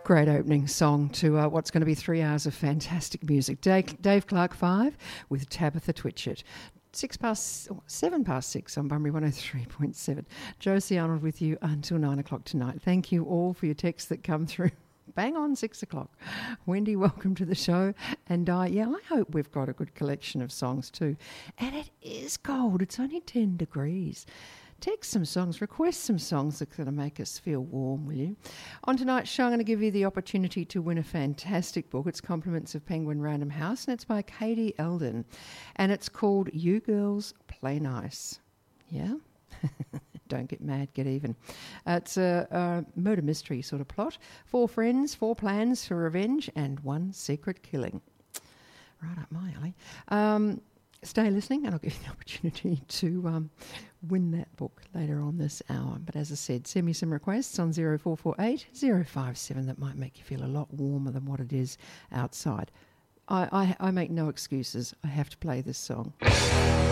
Great opening song to what's going to be 3 hours of fantastic music. Dave Clark 5 with Tabitha Twitchett. 7 past 6 on Bunbury 103.7. Josie Arnold with you until 9 o'clock tonight. Thank you all for your texts that come through. Bang on 6 o'clock. Wendy, welcome to the show. And I hope we've got a good collection of songs too. And it is cold. It's only 10 degrees. Text some songs, request some songs that are going to make us feel warm, will you? On tonight's show, I'm going to give you the opportunity to win a fantastic book. It's Compliments of Penguin Random House, and it's by Katie Eldon. And it's called You Girls Play Nice. Yeah? Don't get mad, get even. It's a murder mystery sort of plot. 4 friends, 4 plans for revenge, and 1 secret killing. Right up my alley. Stay listening and I'll give you the opportunity to win that book later on this hour. But as I said, send me some requests on 0448 057 that might make you feel a lot warmer than what it is outside. I make no excuses. I have to play this song.